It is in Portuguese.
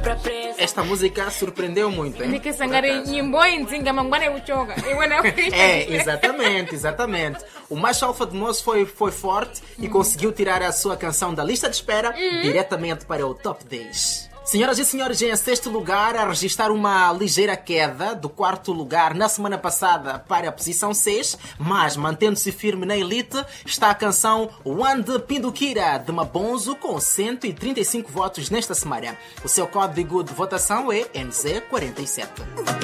Esta música surpreendeu muito, hein? Exatamente. O Macho Alfa de Moço foi forte e conseguiu tirar a sua canção da lista de espera diretamente para o top 10. Senhoras e senhores, em sexto lugar, a registrar uma ligeira queda do quarto lugar na semana passada para a posição 6, mas mantendo-se firme na elite, está a canção One de Pindukira, de Mabonzo, com 135 votos nesta semana. O seu código de votação é NZ47.